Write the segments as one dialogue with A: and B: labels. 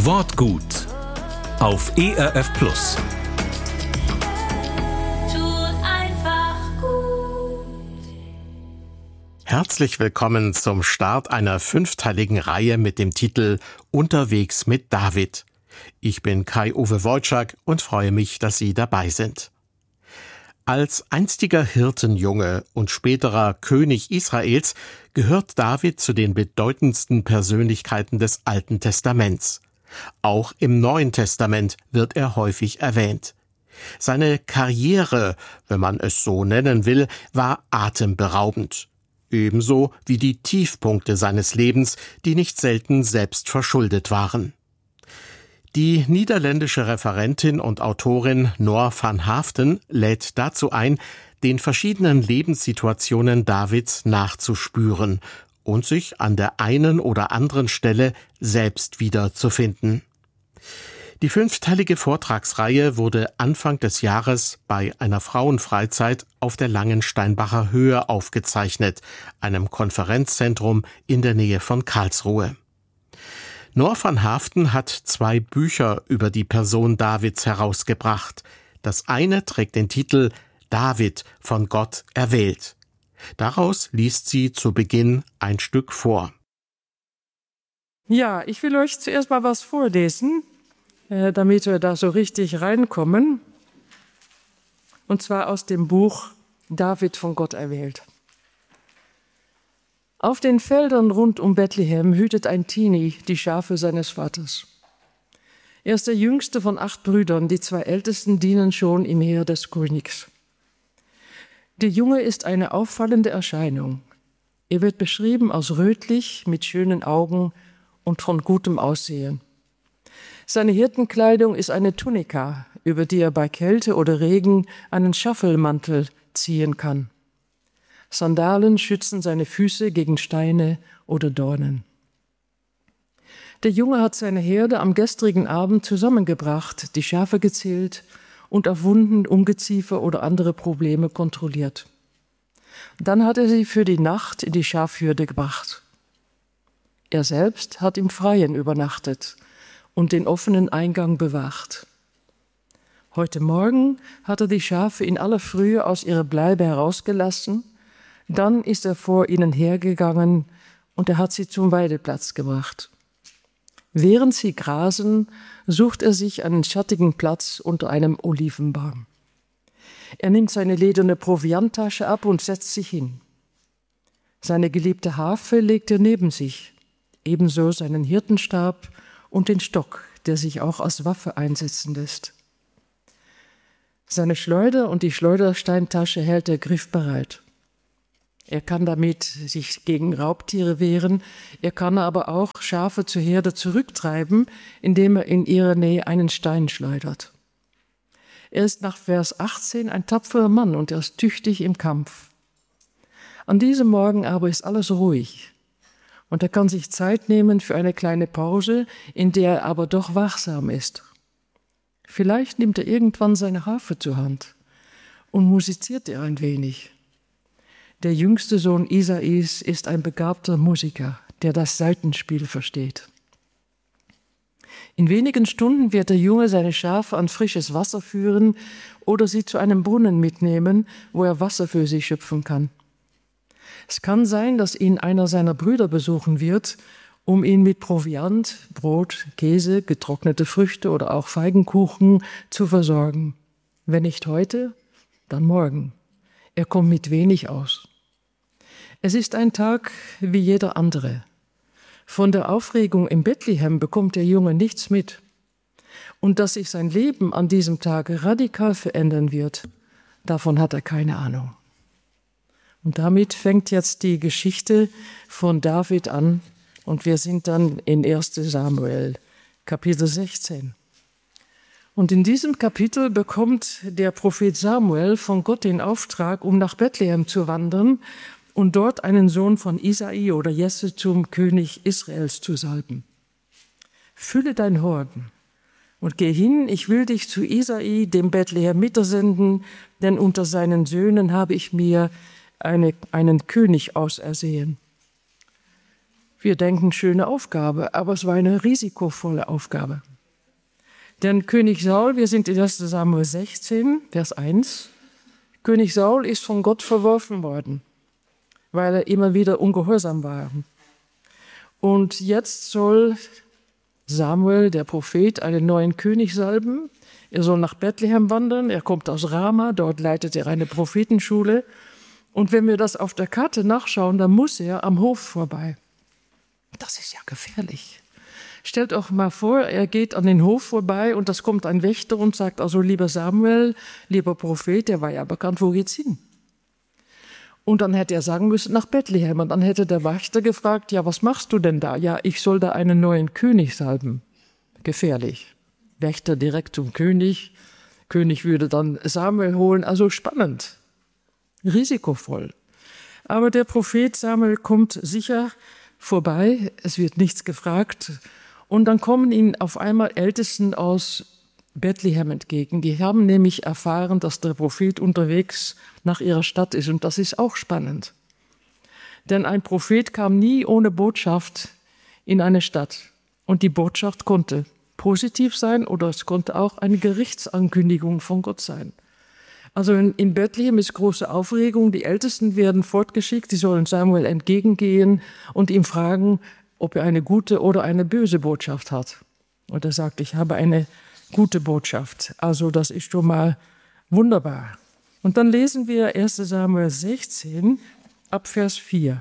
A: Wortgut auf ERF Plus. Herzlich willkommen zum Start einer 5-teiligen Reihe mit dem Titel Unterwegs mit David. Ich bin Kai-Uwe Wojczak und freue mich, dass Sie dabei sind. Als einstiger Hirtenjunge und späterer König Israels gehört David zu den bedeutendsten Persönlichkeiten des Alten Testaments. Auch im Neuen Testament wird er häufig erwähnt. Seine Karriere, wenn man es so nennen will, war atemberaubend. Ebenso wie die Tiefpunkte seines Lebens, die nicht selten selbst verschuldet waren. Die niederländische Referentin und Autorin Noor van Haaften lädt dazu ein, den verschiedenen Lebenssituationen Davids nachzuspüren und sich an der einen oder anderen Stelle selbst wiederzufinden. Die 5-teilige Vortragsreihe wurde Anfang des Jahres bei einer Frauenfreizeit auf der Langensteinbacher Höhe aufgezeichnet, einem Konferenzzentrum in der Nähe von Karlsruhe. Noor van Haaften hat 2 Bücher über die Person Davids herausgebracht. Das eine trägt den Titel »David, von Gott erwählt«. Daraus liest sie zu Beginn ein Stück vor.
B: Ja, ich will euch zuerst mal was vorlesen, damit wir da so richtig reinkommen. Und zwar aus dem Buch »David, von Gott erwählt«. Auf den Feldern rund um Bethlehem hütet ein Teenie die Schafe seines Vaters. Er ist der jüngste von 8 Brüdern, die 2 Ältesten dienen schon im Heer des Königs. Der Junge ist eine auffallende Erscheinung. Er wird beschrieben als rötlich, mit schönen Augen und von gutem Aussehen. Seine Hirtenkleidung ist eine Tunika, über die er bei Kälte oder Regen einen Schaffelmantel ziehen kann. Sandalen schützen seine Füße gegen Steine oder Dornen. Der Junge hat seine Herde am gestrigen Abend zusammengebracht, die Schafe gezählt und auf Wunden, Ungeziefer oder andere Probleme kontrolliert. Dann hat er sie für die Nacht in die Schafhürde gebracht. Er selbst hat im Freien übernachtet und den offenen Eingang bewacht. Heute Morgen hat er die Schafe in aller Frühe aus ihrer Bleibe herausgelassen. Dann ist er vor ihnen hergegangen und er hat sie zum Weideplatz gebracht. Während sie grasen, sucht er sich einen schattigen Platz unter einem Olivenbaum. Er nimmt seine lederne Provianttasche ab und setzt sich hin. Seine geliebte Harfe legt er neben sich, ebenso seinen Hirtenstab und den Stock, der sich auch als Waffe einsetzen lässt. Seine Schleuder und die Schleudersteintasche hält er griffbereit. Er kann damit sich gegen Raubtiere wehren, er kann aber auch Schafe zur Herde zurücktreiben, indem er in ihrer Nähe einen Stein schleudert. Er ist nach Vers 18 ein tapferer Mann und er ist tüchtig im Kampf. An diesem Morgen aber ist alles ruhig und er kann sich Zeit nehmen für eine kleine Pause, in der er aber doch wachsam ist. Vielleicht nimmt er irgendwann seine Harfe zur Hand und musiziert er ein wenig. Der jüngste Sohn Isais ist ein begabter Musiker, der das Saitenspiel versteht. In wenigen Stunden wird der Junge seine Schafe an frisches Wasser führen oder sie zu einem Brunnen mitnehmen, wo er Wasser für sie schöpfen kann. Es kann sein, dass ihn einer seiner Brüder besuchen wird, um ihn mit Proviant, Brot, Käse, getrocknete Früchte oder auch Feigenkuchen zu versorgen. Wenn nicht heute, dann morgen. Er kommt mit wenig aus. Es ist ein Tag wie jeder andere. Von der Aufregung in Bethlehem bekommt der Junge nichts mit. Und dass sich sein Leben an diesem Tag radikal verändern wird, davon hat er keine Ahnung. Und damit fängt jetzt die Geschichte von David an und wir sind dann in 1. Samuel, Kapitel 16. Und in diesem Kapitel bekommt der Prophet Samuel von Gott den Auftrag, um nach Bethlehem zu wandern und dort einen Sohn von Isai oder Jesse zum König Israels zu salben. Fülle dein Horden und geh hin, ich will dich zu Isai, dem Bethlehemiter, senden, denn unter seinen Söhnen habe ich mir einen König ausersehen. Wir denken, schöne Aufgabe, aber es war eine risikovolle Aufgabe. Denn König Saul, wir sind in 1. Samuel 16, Vers 1, König Saul ist von Gott verworfen worden, weil er immer wieder ungehorsam war. Und jetzt soll Samuel, der Prophet, einen neuen König salben. Er soll nach Bethlehem wandern, er kommt aus Rama, dort leitet er eine Prophetenschule. Und wenn wir das auf der Karte nachschauen, dann muss er am Hof vorbei. Das ist ja gefährlich. Stellt euch mal vor, er geht an den Hof vorbei und es kommt ein Wächter und sagt, also lieber Samuel, lieber Prophet, der war ja bekannt, wo geht's hin? Und dann hätte er sagen müssen, nach Bethlehem. Und dann hätte der Wächter gefragt, ja, was machst du denn da? Ja, ich soll da einen neuen König salben. Gefährlich. Wächter direkt zum König. König würde dann Samuel holen. Also spannend. Risikovoll. Aber der Prophet Samuel kommt sicher vorbei. Es wird nichts gefragt. Und dann kommen ihnen auf einmal Ältesten aus Bethlehem entgegen. Die haben nämlich erfahren, dass der Prophet unterwegs nach ihrer Stadt ist. Und das ist auch spannend. Denn ein Prophet kam nie ohne Botschaft in eine Stadt. Und die Botschaft konnte positiv sein oder es konnte auch eine Gerichtsankündigung von Gott sein. Also in Bethlehem ist große Aufregung. Die Ältesten werden fortgeschickt. Sie sollen Samuel entgegengehen und ihm fragen, ob er eine gute oder eine böse Botschaft hat. Und er sagt, ich habe eine gute Botschaft. Also das ist schon mal wunderbar. Und dann lesen wir 1. Samuel 16 ab Vers 4.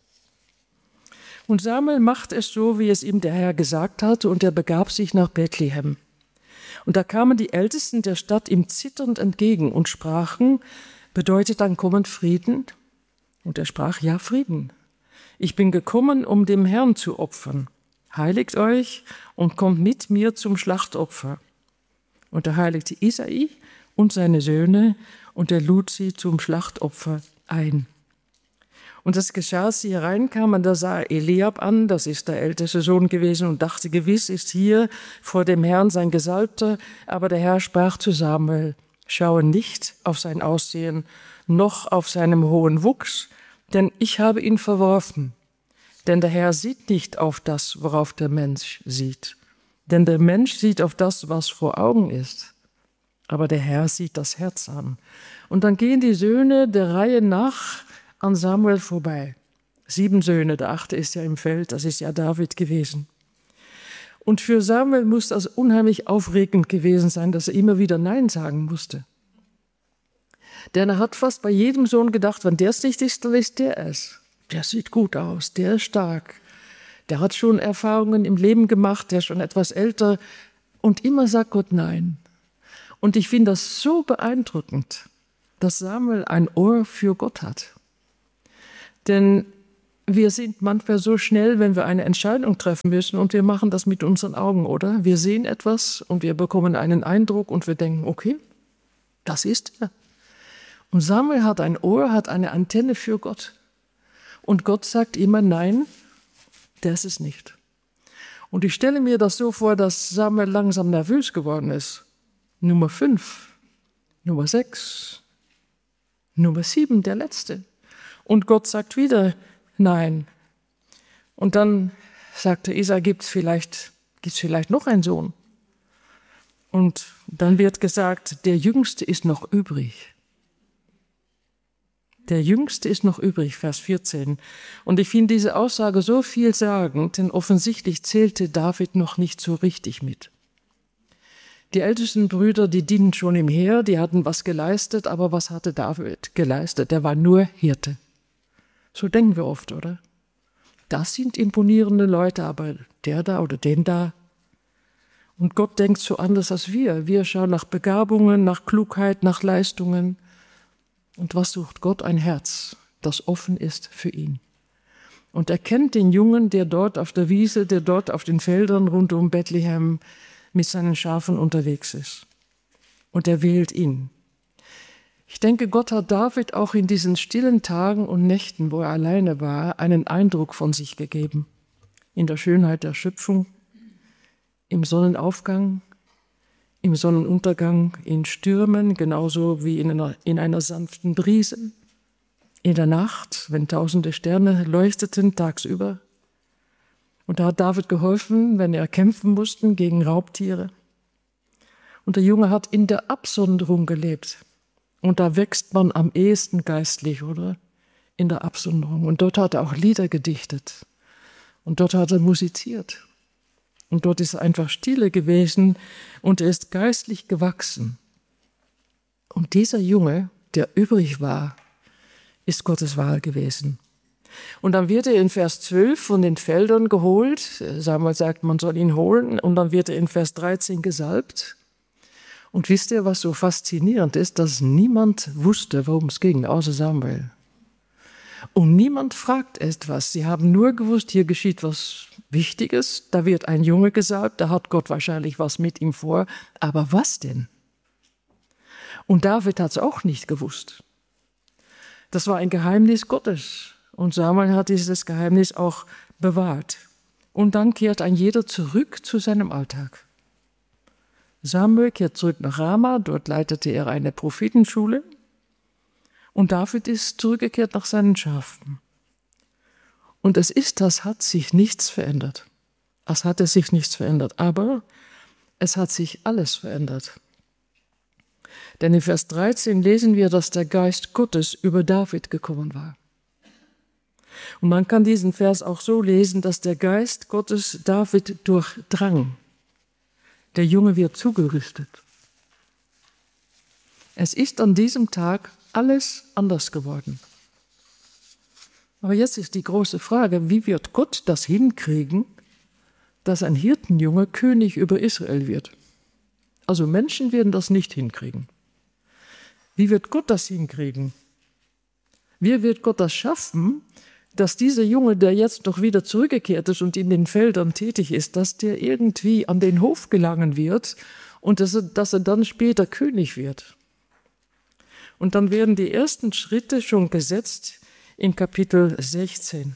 B: Und Samuel macht es so, wie es ihm der Herr gesagt hatte, und er begab sich nach Bethlehem. Und da kamen die Ältesten der Stadt ihm zitternd entgegen und sprachen, bedeutet dann kommend Frieden? Und er sprach, ja, Frieden. Ich bin gekommen, um dem Herrn zu opfern. Heiligt euch und kommt mit mir zum Schlachtopfer. Und er heiligte Isai und seine Söhne, und er lud sie zum Schlachtopfer ein. Und es geschah, als sie hereinkamen, da sah er Eliab an, das ist der älteste Sohn gewesen, und dachte, gewiss ist hier vor dem Herrn sein Gesalbter. Aber der Herr sprach zu Samuel, schaue nicht auf sein Aussehen, noch auf seinem hohen Wuchs, denn ich habe ihn verworfen. Denn der Herr sieht nicht auf das, worauf der Mensch sieht. Denn der Mensch sieht auf das, was vor Augen ist. Aber der Herr sieht das Herz an. Und dann gehen die Söhne der Reihe nach an Samuel vorbei. 7 Söhne, der 8. ist ja im Feld, das ist ja David gewesen. Und für Samuel muss das unheimlich aufregend gewesen sein, dass er immer wieder Nein sagen musste. Denn er hat fast bei jedem Sohn gedacht, wenn der es nicht ist, dann ist der es. Der sieht gut aus, der ist stark. Der hat schon Erfahrungen im Leben gemacht, der ist schon etwas älter. Und immer sagt Gott Nein. Und ich finde das so beeindruckend, dass Samuel ein Ohr für Gott hat. Denn wir sind manchmal so schnell, wenn wir eine Entscheidung treffen müssen und wir machen das mit unseren Augen, oder? Wir sehen etwas und wir bekommen einen Eindruck und wir denken, okay, das ist er. Und Samuel hat ein Ohr, hat eine Antenne für Gott. Und Gott sagt immer, nein, das ist es nicht. Und ich stelle mir das so vor, dass Samuel langsam nervös geworden ist. Nummer 5, Nummer 6, Nummer 7, der letzte. Und Gott sagt wieder, nein. Und dann sagte Isai, gibt's vielleicht noch einen Sohn? Und dann wird gesagt, der Jüngste ist noch übrig. Der Jüngste ist noch übrig, Vers 14. Und ich finde diese Aussage so vielsagend, denn offensichtlich zählte David noch nicht so richtig mit. Die ältesten Brüder, die dienen schon im Heer, die hatten was geleistet, aber was hatte David geleistet? Der war nur Hirte. So denken wir oft, oder? Das sind imponierende Leute, aber der da oder den da. Und Gott denkt so anders als wir. Wir schauen nach Begabungen, nach Klugheit, nach Leistungen. Und was sucht Gott? Ein Herz, das offen ist für ihn. Und er kennt den Jungen, der dort auf der Wiese, der dort auf den Feldern rund um Bethlehem mit seinen Schafen unterwegs ist. Und er wählt ihn. Ich denke, Gott hat David auch in diesen stillen Tagen und Nächten, wo er alleine war, einen Eindruck von sich gegeben. In der Schönheit der Schöpfung, im Sonnenaufgang, im Sonnenuntergang, in Stürmen, genauso wie in einer sanften Brise, in der Nacht, wenn tausende Sterne leuchteten tagsüber, Und da hat David geholfen, wenn er kämpfen musste gegen Raubtiere. Und der Junge hat in der Absonderung gelebt. Und da wächst man am ehesten geistlich, oder? In der Absonderung. Und dort hat er auch Lieder gedichtet. Und dort hat er musiziert. Und dort ist er einfach stille gewesen und er ist geistlich gewachsen. Und dieser Junge, der übrig war, ist Gottes Wahl gewesen. Und dann wird er in Vers 12 von den Feldern geholt. Samuel sagt, man soll ihn holen. Und dann wird er in Vers 13 gesalbt. Und wisst ihr, was so faszinierend ist? Dass niemand wusste, worum es ging, außer Samuel. Und niemand fragt etwas. Sie haben nur gewusst, hier geschieht was Wichtiges. Da wird ein Junge gesalbt, da hat Gott wahrscheinlich was mit ihm vor. Aber was denn? Und David hat es auch nicht gewusst. Das war ein Geheimnis Gottes. Und Samuel hat dieses Geheimnis auch bewahrt. Und dann kehrt ein jeder zurück zu seinem Alltag. Samuel kehrt zurück nach Rama, dort leitete er eine Prophetenschule. Und David ist zurückgekehrt nach seinen Schafen. Und das hat sich nichts verändert. Es hatte sich nichts verändert, aber es hat sich alles verändert. Denn in Vers 13 lesen wir, dass der Geist Gottes über David gekommen war. Und man kann diesen Vers auch so lesen, dass der Geist Gottes David durchdrang. Der Junge wird zugerüstet. Es ist an diesem Tag alles anders geworden. Aber jetzt ist die große Frage, wie wird Gott das hinkriegen, dass ein Hirtenjunge König über Israel wird? Also Menschen werden das nicht hinkriegen. Wie wird Gott das hinkriegen? Wie wird Gott das schaffen, dass dieser Junge, der jetzt doch wieder zurückgekehrt ist und in den Feldern tätig ist, dass der irgendwie an den Hof gelangen wird und dass er dann später König wird? Und dann werden die ersten Schritte schon gesetzt in Kapitel 16.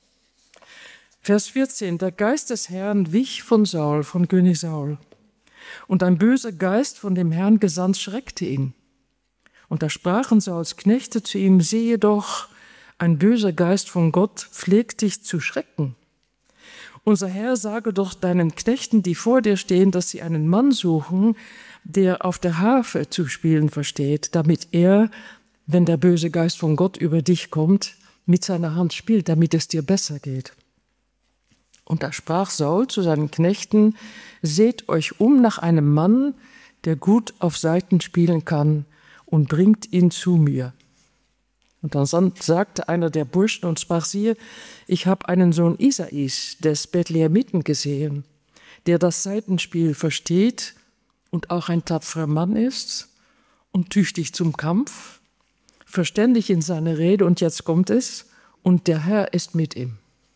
B: Vers 14, der Geist des Herrn wich von Saul, von König Saul. Und ein böser Geist von dem Herrn gesandt schreckte ihn. Und da sprachen Sauls Knechte zu ihm, siehe doch, ein böser Geist von Gott pflegt dich zu schrecken. Unser Herr sage doch deinen Knechten, die vor dir stehen, dass sie einen Mann suchen, der auf der Harfe zu spielen versteht, damit er, wenn der böse Geist von Gott über dich kommt, mit seiner Hand spielt, damit es dir besser geht. Und da sprach Saul zu seinen Knechten, seht euch um nach einem Mann, der gut auf Saiten spielen kann, und bringt ihn zu mir. Und dann sagte einer der Burschen und sprach, siehe, ich habe einen Sohn Isais des Bethlehemiten gesehen, der das Saitenspiel versteht und auch ein tapferer Mann ist und tüchtig zum Kampf, verständig in seiner Rede, und jetzt kommt es, und der Herr ist mit ihm.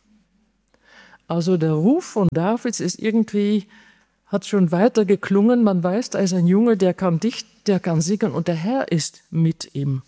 B: Also der Ruf von Davids ist irgendwie, hat schon weiter geklungen, man weiß, da ist ein Junge, der kann dichten, der kann singen und der Herr ist mit ihm.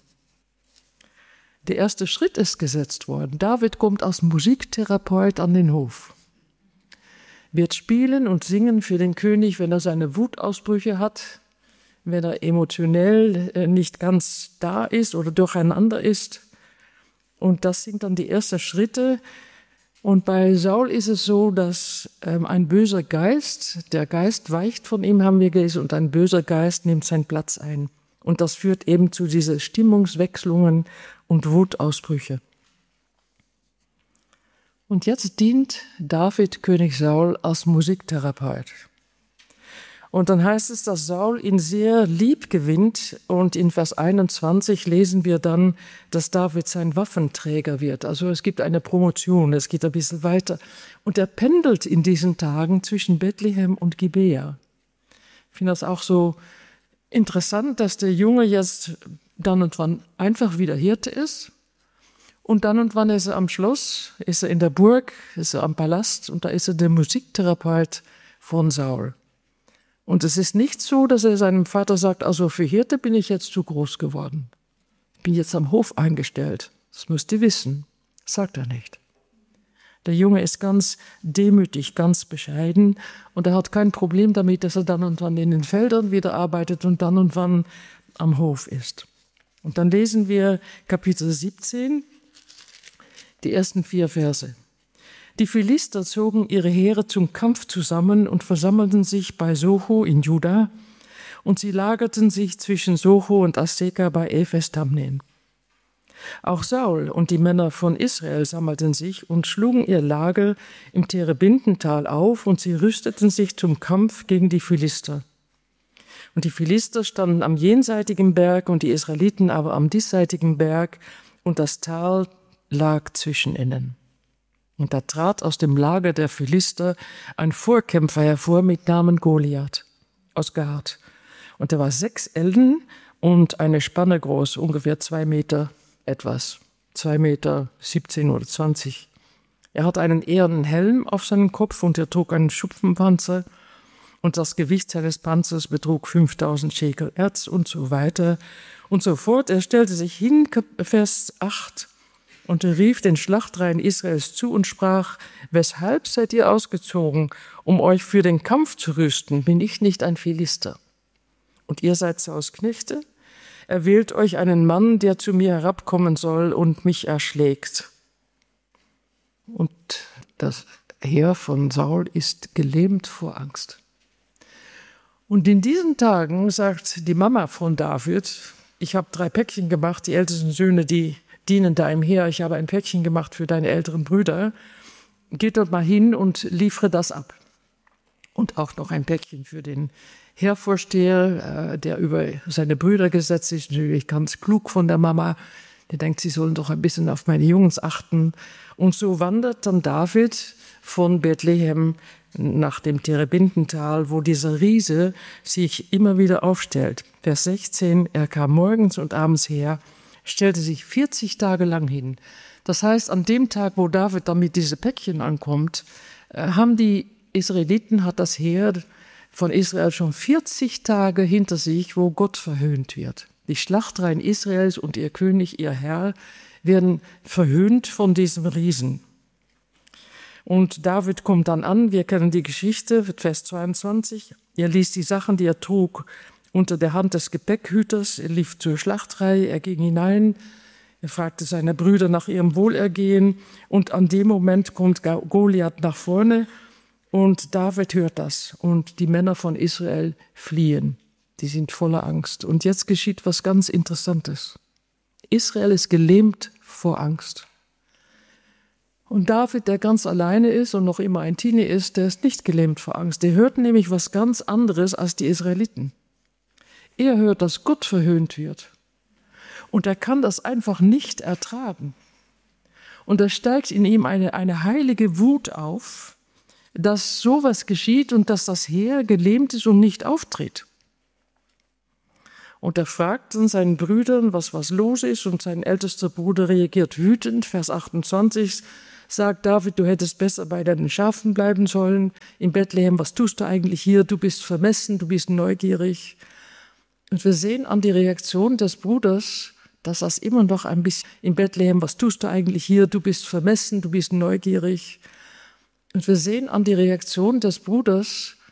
B: Der erste Schritt ist gesetzt worden. David kommt als Musiktherapeut an den Hof, wird spielen und singen für den König, wenn er seine Wutausbrüche hat, wenn er emotionell nicht ganz da ist oder durcheinander ist. Und das sind dann die ersten Schritte. Und bei Saul ist es so, dass ein böser Geist, der Geist weicht von ihm, haben wir gelesen, und ein böser Geist nimmt seinen Platz ein. Und das führt eben zu diesen Stimmungswechslungen und Wutausbrüche. Und jetzt dient David König Saul als Musiktherapeut. Und dann heißt es, dass Saul ihn sehr lieb gewinnt, und in Vers 21 lesen wir dann, dass David sein Waffenträger wird. Also es gibt eine Promotion, es geht ein bisschen weiter. Und er pendelt in diesen Tagen zwischen Bethlehem und Gibea. Ich finde das auch so interessant, dass der Junge jetzt dann und wann einfach wieder Hirte ist. Und dann und wann ist er am Schloss, ist er in der Burg, ist er am Palast, und da ist er der Musiktherapeut von Saul. Und es ist nicht so, dass er seinem Vater sagt, also für Hirte bin ich jetzt zu groß geworden. Ich bin jetzt am Hof eingestellt. Das müsst ihr wissen. Das sagt er nicht. Der Junge ist ganz demütig, ganz bescheiden, und er hat kein Problem damit, dass er dann und wann in den Feldern wieder arbeitet und dann und wann am Hof ist. Und dann lesen wir Kapitel 17, die ersten 4 Verse. Die Philister zogen ihre Heere zum Kampf zusammen und versammelten sich bei Socho in Juda, und sie lagerten sich zwischen Socho und Azeka bei Ephes-Damnen. Auch Saul und die Männer von Israel sammelten sich und schlugen ihr Lager im Terebintental auf, und sie rüsteten sich zum Kampf gegen die Philister. Und die Philister standen am jenseitigen Berg und die Israeliten aber am diesseitigen Berg, und das Tal lag zwischen ihnen. Und da trat aus dem Lager der Philister ein Vorkämpfer hervor mit Namen Goliath aus Gat. Und er war 6 Ellen und eine Spanne groß, ungefähr 2 Meter etwas, 2,17 Meter oder 20. Er hatte einen ehernen Helm auf seinem Kopf und er trug einen Schupfenpanzer, und das Gewicht seines Panzers betrug 5000 Schekel Erz und so weiter und so fort. Er stellte sich hin, Vers 8, und er rief den Schlachtreihen Israels zu und sprach: Weshalb seid ihr ausgezogen, um euch für den Kampf zu rüsten? Bin ich nicht ein Philister? Und ihr seid Sauls Knechte? Erwählt euch einen Mann, der zu mir herabkommen soll und mich erschlägt. Und das Heer von Saul ist gelähmt vor Angst. Und in diesen Tagen sagt die Mama von David: Ich habe 3 Päckchen gemacht, die ältesten Söhne, die dienen da im Heer. Ich habe ein Päckchen gemacht für deine älteren Brüder. Geht dort mal hin und liefere das ab. Und auch noch ein Päckchen für den Heervorsteher, der über seine Brüder gesetzt ist. Natürlich ganz klug von der Mama. Der denkt, sie sollen doch ein bisschen auf meine Jungs achten. Und so wandert dann David von Bethlehem nach dem Terebintental, wo dieser Riese sich immer wieder aufstellt. Vers 16, er kam morgens und abends her, stellte sich 40 Tage lang hin. Das heißt, an dem Tag, wo David dann mit diese Päckchen ankommt, haben die Israeliten, hat das Heer von Israel schon 40 Tage hinter sich, wo Gott verhöhnt wird. Die Schlachtreihen Israels und ihr König, ihr Herr, werden verhöhnt von diesem Riesen. Und David kommt dann an, wir kennen die Geschichte, Vers 22. Er ließ die Sachen, die er trug, unter der Hand des Gepäckhüters. Er lief zur Schlachtreihe, er ging hinein, er fragte seine Brüder nach ihrem Wohlergehen. Und an dem Moment kommt Goliath nach vorne und David hört das. Und die Männer von Israel fliehen. Die sind voller Angst. Und jetzt geschieht was ganz Interessantes. Israel ist gelähmt vor Angst. Und David, der ganz alleine ist und noch immer ein Teenie ist, der ist nicht gelähmt vor Angst. Der hört nämlich was ganz anderes als die Israeliten. Er hört, dass Gott verhöhnt wird. Und er kann das einfach nicht ertragen. Und da steigt in ihm eine heilige Wut auf, dass sowas geschieht und dass das Heer gelähmt ist und nicht auftritt. Und er fragt dann seinen Brüdern, was los ist, und sein ältester Bruder reagiert wütend. Vers 28 sagt David: Du hättest besser bei deinen Schafen bleiben sollen. In Bethlehem, was tust du eigentlich hier? Du bist vermessen, du bist neugierig. Und wir sehen an die Reaktion des Bruders, dass das immer noch ein bisschen: In Bethlehem, was tust du eigentlich hier? Du bist vermessen, du bist neugierig. Und wir sehen an die Reaktion des Bruders,